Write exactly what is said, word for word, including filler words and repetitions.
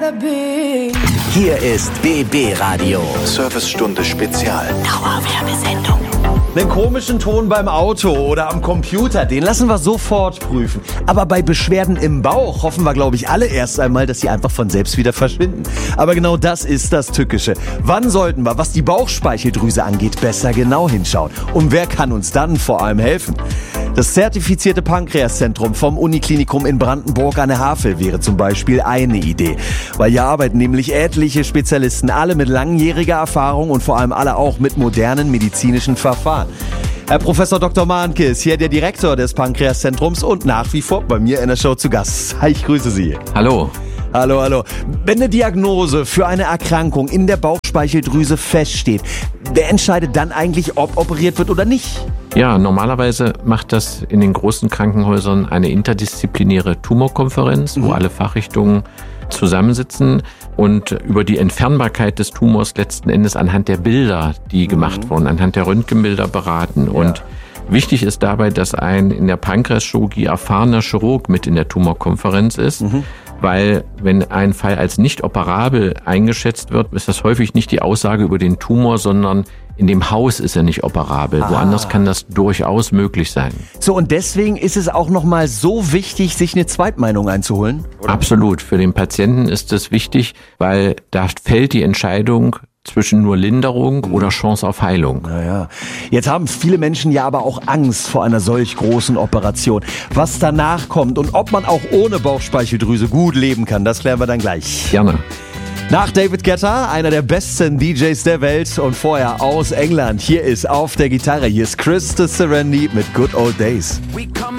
rather be. Hier ist B B Radio. Servicestunde Spezial. Dauerwerbesendung. Den komischen Ton beim Auto oder am Computer, den lassen wir sofort prüfen. Aber bei Beschwerden im Bauch hoffen wir, glaube ich, alle erst einmal, dass sie einfach von selbst wieder verschwinden. Aber genau das ist das Tückische. Wann sollten wir, was die Bauchspeicheldrüse angeht, besser genau hinschauen? Und wer kann uns dann vor allem helfen? Das zertifizierte Pankreaszentrum vom Uniklinikum in Brandenburg an der Havel wäre zum Beispiel eine Idee. Weil hier arbeiten nämlich etliche Spezialisten, alle mit langjähriger Erfahrung und vor allem alle auch mit modernen medizinischen Verfahren. Herr Professor Doktor Mahnke ist hier der Direktor des Pankreaszentrums und nach wie vor bei mir in der Show zu Gast. Hi, ich grüße Sie. Hallo. Hallo, hallo. Wenn eine Diagnose für eine Erkrankung in der Bauchspeicheldrüse feststeht, wer entscheidet dann eigentlich, ob operiert wird oder nicht? Ja, normalerweise macht das in den großen Krankenhäusern eine interdisziplinäre Tumorkonferenz, mhm. wo alle Fachrichtungen zusammensitzen und über die Entfernbarkeit des Tumors letzten Endes anhand der Bilder, die gemacht mhm. wurden, anhand der Röntgenbilder beraten. Ja. Und wichtig ist dabei, dass ein in der Pankreaschirurgie erfahrener Chirurg mit in der Tumorkonferenz ist, mhm. weil wenn ein Fall als nicht operabel eingeschätzt wird, ist das häufig nicht die Aussage über den Tumor, sondern in dem Haus ist er nicht operabel. Ah. Woanders kann das durchaus möglich sein. So, und deswegen ist es auch nochmal so wichtig, sich eine Zweitmeinung einzuholen? Oder? Absolut. Für den Patienten ist es wichtig, weil da fällt die Entscheidung zwischen nur Linderung oder Chance auf Heilung. Naja. Jetzt haben viele Menschen ja aber auch Angst vor einer solch großen Operation. Was danach kommt und ob man auch ohne Bauchspeicheldrüse gut leben kann, das klären wir dann gleich. Gerne. Nach David Guetta, einer der besten D Js der Welt und vorher aus England. Hier ist auf der Gitarre, hier ist Chris de Serenity mit Good Old Days.